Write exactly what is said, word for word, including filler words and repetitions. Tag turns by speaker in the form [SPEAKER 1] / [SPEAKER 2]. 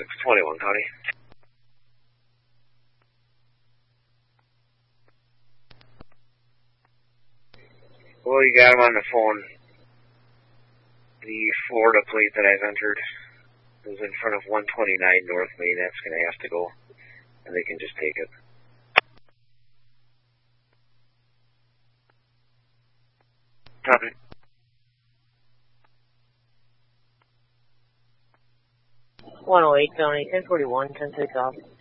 [SPEAKER 1] six twenty-one, County. Well, you got him on the phone. The Florida plate that I've entered is in front of one twenty-nine North Main. That's going to have to go, and they can just take it. Copy.
[SPEAKER 2] one oh eight, County, ten forty-one, ten six off.